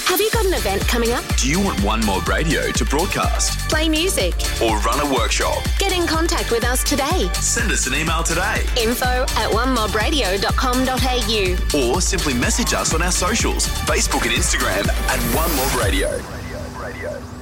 Have you got an event coming up? Do you want One Mob Radio to broadcast? Play music? Or run a workshop? Get in contact with us today. Send us an email today. info@onemobradio.com.au Or simply message us on our socials, Facebook and Instagram at One Mob Radio.